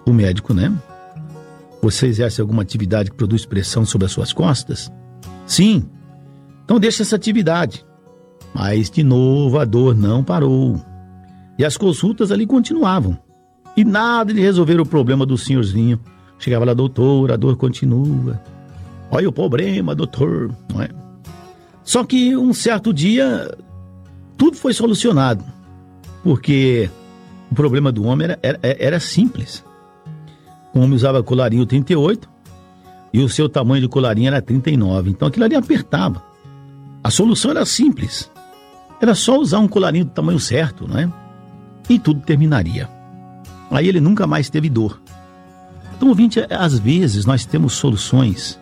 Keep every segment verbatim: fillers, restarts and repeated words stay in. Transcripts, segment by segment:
o médico, né? Você exerce alguma atividade que produz pressão sobre as suas costas? Sim. Então deixa essa atividade. Mas, de novo, a dor não parou. E as consultas ali continuavam. E nada de resolver o problema do senhorzinho. Chegava lá, doutor, a dor continua. Olha o problema, doutor, não é? Só que um certo dia, tudo foi solucionado. Porque o problema do homem era, era, era simples. O homem usava colarinho trinta e oito e o seu tamanho de colarinho era trinta e nove. Então aquilo ali apertava. A solução era simples. Era só usar um colarinho do tamanho certo, não é? E tudo terminaria. Aí ele nunca mais teve dor. Então, ouvinte, às vezes nós temos soluções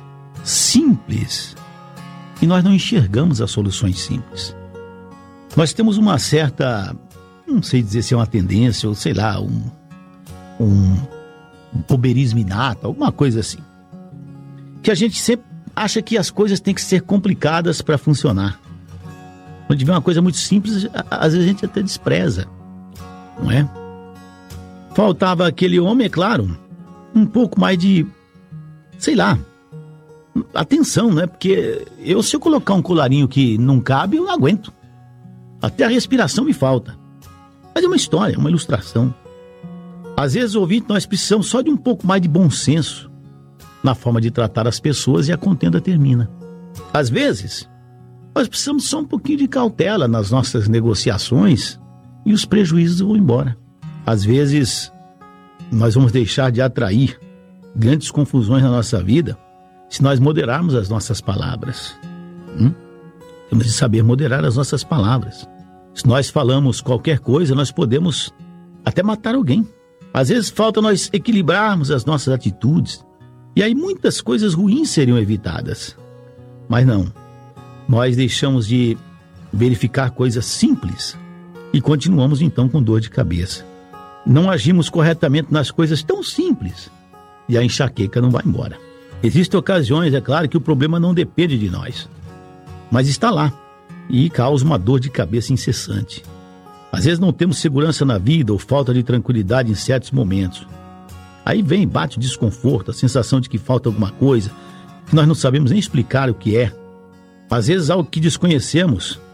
simples e nós não enxergamos as soluções simples. Nós temos uma certa, não sei dizer se é uma tendência ou sei lá, um, um boberismo inato, alguma coisa assim. Que a gente sempre acha que as coisas têm que ser complicadas para funcionar. Quando vê uma coisa muito simples, às vezes a gente até despreza, não é? Faltava aquele homem, é claro, um pouco mais de, sei lá, atenção, né? Porque eu, se eu colocar um colarinho que não cabe, eu não aguento. Até a respiração me falta. Mas é uma história, uma ilustração. Às vezes, ouvinte, nós precisamos só de um pouco mais de bom senso na forma de tratar as pessoas e a contenda termina. Às vezes, nós precisamos só um pouquinho de cautela nas nossas negociações e os prejuízos vão embora. Às vezes, nós vamos deixar de atrair grandes confusões na nossa vida se nós moderarmos as nossas palavras. Hum? Temos de saber moderar as nossas palavras. Se nós falamos qualquer coisa, nós podemos até matar alguém. Às vezes falta nós equilibrarmos as nossas atitudes. E aí muitas coisas ruins seriam evitadas. Mas não. Nós deixamos de verificar coisas simples e continuamos então com dor de cabeça. Não agimos corretamente nas coisas tão simples e a enxaqueca não vai embora. Existem ocasiões, é claro, que o problema não depende de nós, mas está lá e causa uma dor de cabeça incessante. Às vezes não temos segurança na vida ou falta de tranquilidade em certos momentos. Aí vem, bate o desconforto, a sensação de que falta alguma coisa, que nós não sabemos nem explicar o que é. Às vezes algo que desconhecemos